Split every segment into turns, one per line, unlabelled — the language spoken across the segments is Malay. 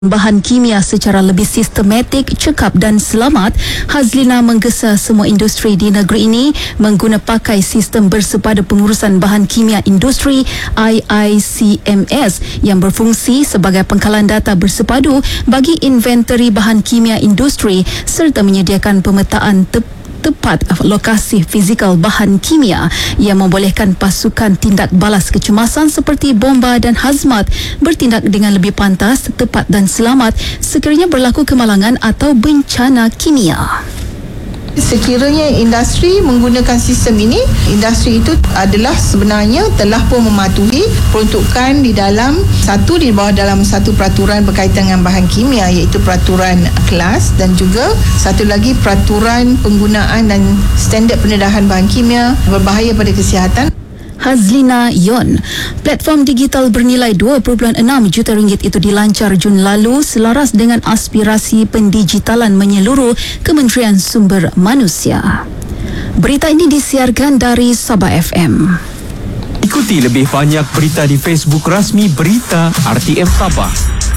bahan kimia secara lebih sistematik, cekap dan selamat. Hazlina menggesa semua industri di negeri ini mengguna pakai sistem bersepada pengurusan bahan kimia industri IICMS yang berfungsi sebagai pengkalan data bersepadu bagi inventory bahan kimia industri serta menyediakan pemetaan tepat lokasi fizikal bahan kimia yang membolehkan pasukan tindak balas kecemasan seperti bomba dan hazmat bertindak dengan lebih pantas, tepat dan selamat sekiranya berlaku kemalangan atau bencana kimia.
Sekiranya industri menggunakan sistem ini, industri itu adalah sebenarnya telah pun mematuhi peruntukan di bawah dalam satu peraturan berkaitan dengan bahan kimia, iaitu peraturan kelas dan juga satu lagi peraturan penggunaan dan standard pendedahan bahan kimia berbahaya pada kesihatan.
Hazlina Yon. Platform digital bernilai 2.6 juta ringgit itu dilancar Jun lalu selaras dengan aspirasi pendigitalan menyeluruh Kementerian Sumber Manusia. Berita ini disiarkan dari Sabah FM.
Ikuti lebih banyak berita di Facebook rasmi Berita RTM Sabah.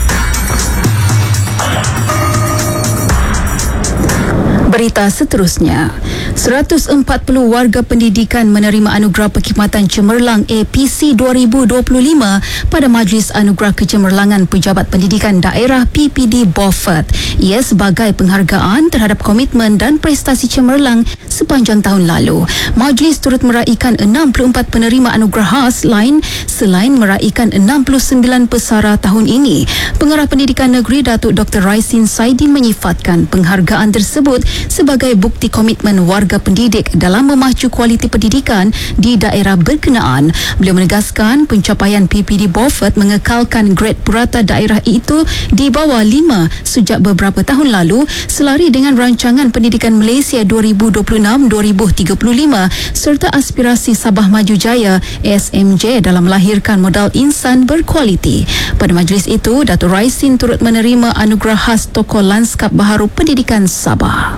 Berita seterusnya, 140 warga pendidikan menerima Anugerah Perkhidmatan Cemerlang APC 2025 pada Majlis Anugerah Kecemerlangan Pejabat Pendidikan Daerah PPD Beaufort. Ia sebagai penghargaan terhadap komitmen dan prestasi cemerlang sepanjang tahun lalu. Majlis turut meraikan 64 penerima anugerah khas lain selain meraikan 69 pesara tahun ini. Pengarah Pendidikan Negeri Datuk Dr. Raisin Saidin menyifatkan penghargaan tersebut sebagai bukti komitmen warga pendidik dalam memacu kualiti pendidikan di daerah berkenaan. Beliau menegaskan pencapaian PPD Beaufort mengekalkan grade purata daerah itu di bawah 5 sejak beberapa tahun lalu selari dengan rancangan pendidikan Malaysia 2026-2035 serta aspirasi Sabah Maju Jaya SMJ dalam melahirkan modal insan berkualiti. Pada majlis itu, Datuk Raisin turut menerima anugerah khas tokoh lanskap baharu pendidikan Sabah.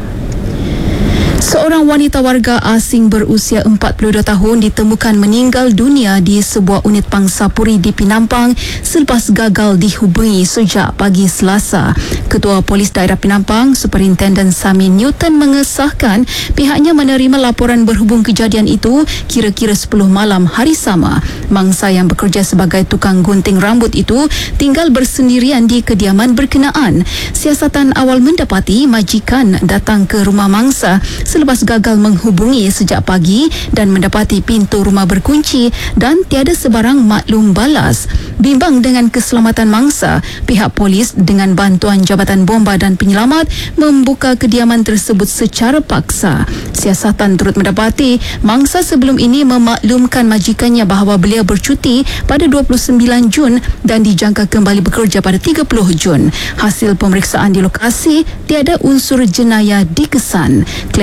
Seorang wanita warga asing berusia 42 tahun ditemukan meninggal dunia di sebuah unit pangsapuri di Penampang selepas gagal dihubungi sejak pagi Selasa. Ketua Polis Daerah Penampang, Superintendent Samin Newton mengesahkan pihaknya menerima laporan berhubung kejadian itu kira-kira 10 malam hari sama. Mangsa yang bekerja sebagai tukang gunting rambut itu tinggal bersendirian di kediaman berkenaan. Siasatan awal mendapati majikan datang ke rumah mangsa selepas gagal menghubungi sejak pagi dan mendapati pintu rumah berkunci dan tiada sebarang maklum balas. Bimbang dengan keselamatan mangsa, pihak polis dengan bantuan Jabatan Bomba dan Penyelamat membuka kediaman tersebut secara paksa. Siasatan turut mendapati mangsa sebelum ini memaklumkan majikannya bahawa beliau bercuti pada 29 Jun dan dijangka kembali bekerja pada 30 Jun. Hasil pemeriksaan di lokasi tiada unsur jenayah dikesan.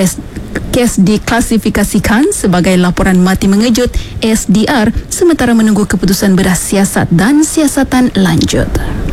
Kes diklasifikasikan sebagai laporan mati mengejut SDR sementara menunggu keputusan bedah siasat dan siasatan lanjut.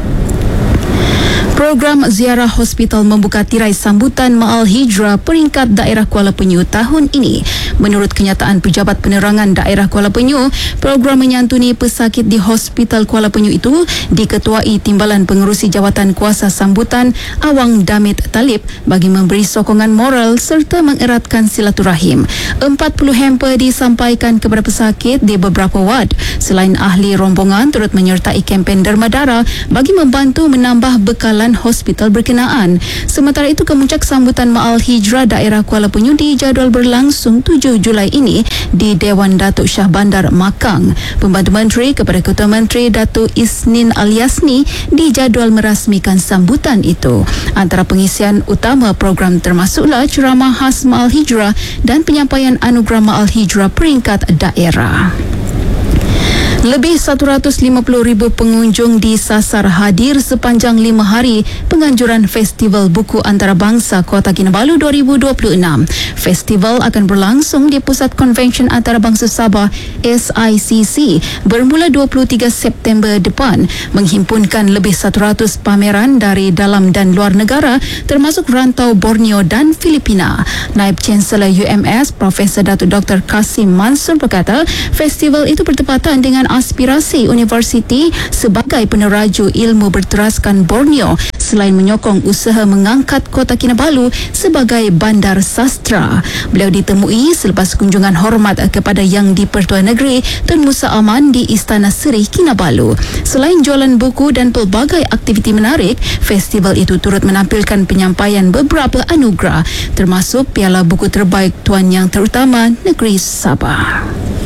Program ziarah hospital membuka tirai sambutan Ma'al Hijrah peringkat daerah Kuala Penyu tahun ini. Menurut kenyataan Pejabat Penerangan Daerah Kuala Penyu, program menyantuni pesakit di Hospital Kuala Penyu itu diketuai Timbalan Pengerusi Jawatan Kuasa Sambutan Awang Damit Talib bagi memberi sokongan moral serta mengeratkan silaturahim. 40 hamper disampaikan kepada pesakit di beberapa wad. Selain ahli rombongan turut menyertai kempen derma darah bagi membantu menambah bekalan hospital berkenaan. Sementara itu, kemuncak sambutan Ma'al Hijrah daerah Kuala Penyu dijadual berlangsung 7 Julai ini di Dewan Datuk Shah Bandar Makang. Pembantu Menteri kepada Ketua Menteri Datuk Isnin Aliasni dijadual merasmikan sambutan itu. Antara pengisian utama program termasuklah ceramah khas Ma'al Hijrah dan penyampaian anugerah Ma'al Hijrah peringkat daerah. Lebih 150,000 pengunjung disasar hadir sepanjang 5 hari penganjuran Festival Buku Antarabangsa Kota Kinabalu 2026. Festival akan berlangsung di Pusat Konvensyen Antarabangsa Sabah SICC bermula 23 September depan, menghimpunkan lebih 100 pameran dari dalam dan luar negara termasuk rantau Borneo dan Filipina. Naib Chancellor UMS Profesor Datuk Dr. Kasim Mansur berkata, festival itu bertepatan dengan aspirasi universiti sebagai peneraju ilmu berteraskan Borneo selain menyokong usaha mengangkat Kota Kinabalu sebagai bandar sastra. Beliau ditemui selepas kunjungan hormat kepada Yang di-Pertuan Negeri Tun Musa Aman di Istana Seri Kinabalu. Selain jualan buku dan pelbagai aktiviti menarik, festival itu turut menampilkan penyampaian beberapa anugerah termasuk Piala Buku Terbaik Tuan Yang Terutama Negeri Sabah.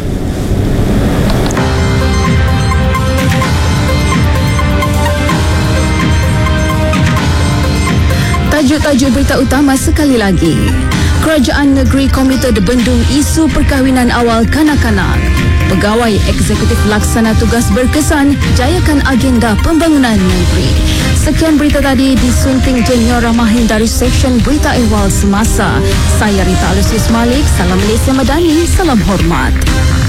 Tajuk-tajuk berita utama sekali lagi. Kerajaan Negeri Komite dibendung isu perkahwinan awal kanak-kanak. Pegawai Eksekutif Laksana Tugas Berkesan jayakan agenda pembangunan negeri. Sekian berita tadi disunting Jenior Ramahin dari Seksyen Berita Ehwal Semasa. Saya Rita Alusius Malik. Salam Malaysia Madani. Salam hormat.